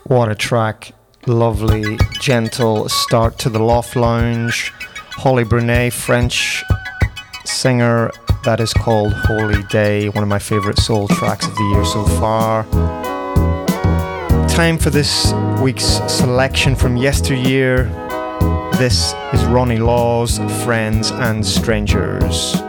What a track. Lovely, gentle start to the Loft Lounge. Holly Brunet, French singer, that is called Holy Day, one of my favourite soul tracks of the year so far. Time for this week's selection from yesteryear. This is Ronnie Laws, Friends and Strangers.